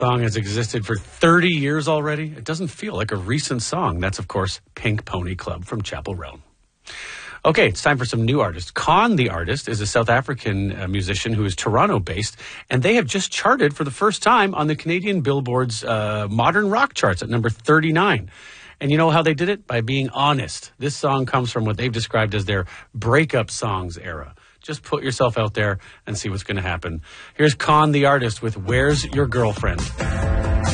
Song has existed for 30 years already. It doesn't feel like a recent song. That's, of course, Pink Pony Club from Chapel Roan. Okay, it's time for some new artists. Khan, the artist, is a South African musician who is Toronto-based, and they have just charted for the first time on the Canadian Billboard's modern rock charts at number 39. And you know how they did it? By being honest. This song comes from what they've described as their breakup songs era. Just put yourself out there and see what's going to happen. Here's Khan, the artist, with Where's Your Girlfriend?